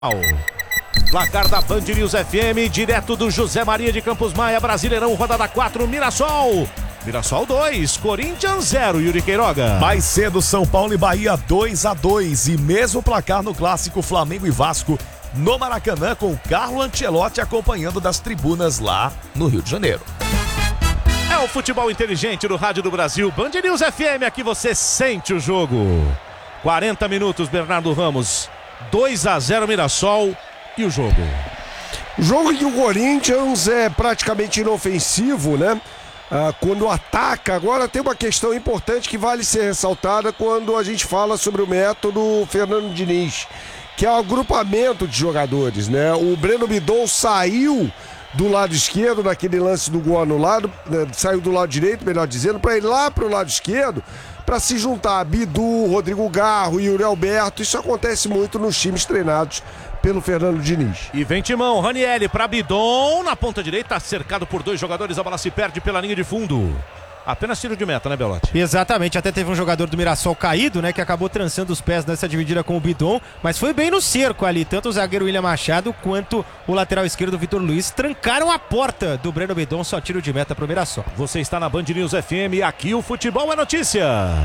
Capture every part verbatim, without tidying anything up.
Placar da Band News F M, direto do José Maria de Campos Maia, Brasileirão, rodada quatro, Mirassol. Mirassol dois, Corinthians zero, Yuri Queiroga. Mais cedo, São Paulo e Bahia dois a dois. E mesmo placar no clássico Flamengo e Vasco no Maracanã, com Carlo Ancelotti acompanhando das tribunas lá no Rio de Janeiro. É o futebol inteligente do Rádio do Brasil, Band News F M, aqui você sente o jogo. quarenta minutos, Bernardo Ramos, dois a zero Mirassol. E o jogo? O jogo em que o Corinthians é praticamente inofensivo, né? Ah, quando ataca. Agora tem uma questão importante que vale ser ressaltada quando a gente fala sobre o método Fernando Diniz, que é o agrupamento de jogadores, né? O Breno Bidon saiu do lado esquerdo naquele lance do gol anulado, né? Saiu do lado direito, melhor dizendo, para ir lá para o lado esquerdo, para se juntar a Bidu, Rodrigo Garro e Yuri Alberto. Isso acontece muito nos times treinados pelo Fernando Diniz. E vem Timão, Ranieri para Bidon, na ponta direita, cercado por dois jogadores, a bola se perde pela linha de fundo. Apenas tiro de meta, né, Belotti? Exatamente, até teve um jogador do Mirassol caído, né, que acabou trançando os pés nessa dividida com o Bidon, mas foi bem no cerco ali, tanto o zagueiro William Machado quanto o lateral esquerdo Vitor Luiz trancaram a porta do Breno Bidon, só tiro de meta pro Mirassol. Você está na Band News F M e aqui o futebol é notícia.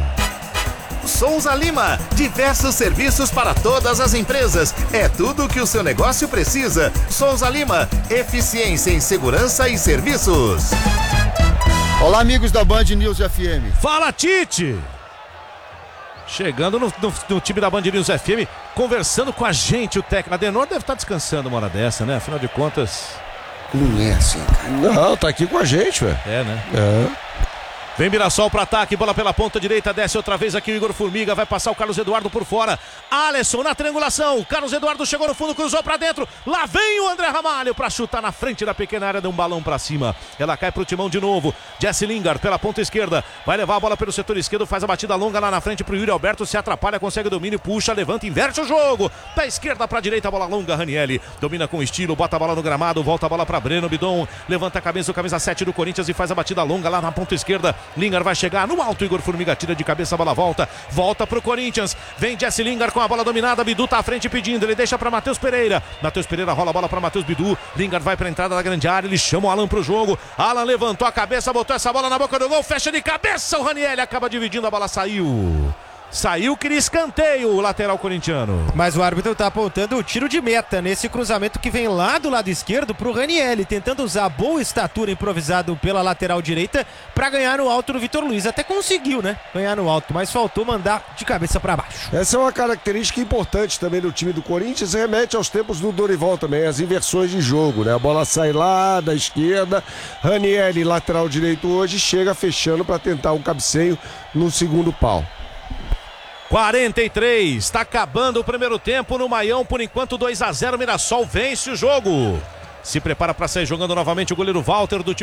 Souza Lima, diversos serviços para todas as empresas. É tudo o que o seu negócio precisa. Souza Lima, eficiência em segurança e serviços. Olá, amigos da Band News F M. Fala, Tite! Chegando no, no, no time da Band News F M, conversando com a gente, o técnico. Adenor deve estar descansando uma hora dessa, né? Afinal de contas... Não é assim, cara. Não, tá aqui com a gente, velho. É, né? É. Vem Mirassol para ataque, bola pela ponta direita, desce outra vez aqui o Igor Formiga, vai passar o Carlos Eduardo por fora. Alisson na triangulação, Carlos Eduardo chegou no fundo, cruzou para dentro, lá vem o André Ramalho para chutar na frente da pequena área, deu um balão para cima. Ela cai pro Timão de novo, Jesse Lingard pela ponta esquerda, vai levar a bola pelo setor esquerdo, faz a batida longa lá na frente pro Yuri Alberto, se atrapalha, consegue o domínio, puxa, levanta, inverte o jogo. Da esquerda para direita, bola longa, Ranieri domina com estilo, bota a bola no gramado, volta a bola para Breno Bidon, levanta a cabeça, o camisa sete do Corinthians e faz a batida longa lá na ponta esquerda. Lingard vai chegar no alto, Igor Formiga tira de cabeça, a bola volta, volta pro Corinthians, vem Jesse Lingard com a bola dominada, Bidu tá à frente pedindo, ele deixa pra Matheus Pereira, Matheus Pereira rola a bola pra Matheus Bidu, Lingard vai pra entrada da grande área, ele chama o Alan pro jogo, Alan levantou a cabeça, botou essa bola na boca do gol, fecha de cabeça, o Ranieri acaba dividindo, a bola saiu. Saiu, queria escanteio o lateral corintiano. Mas o árbitro tá apontando o tiro de meta nesse cruzamento que vem lá do lado esquerdo pro Ranieri, tentando usar a boa estatura improvisado pela lateral direita para ganhar no alto no Vitor Luiz. Até conseguiu, né? Ganhar no alto, mas faltou mandar de cabeça para baixo. Essa é uma característica importante também do time do Corinthians, remete aos tempos do Dorival também, as inversões de jogo, né? A bola sai lá da esquerda, Ranieri, lateral direito hoje, chega fechando para tentar um cabeceio no segundo pau. quarenta e três, está acabando o primeiro tempo no Maião, por enquanto dois a zero, Mirassol vence o jogo. Se prepara para sair jogando novamente o goleiro Walter do time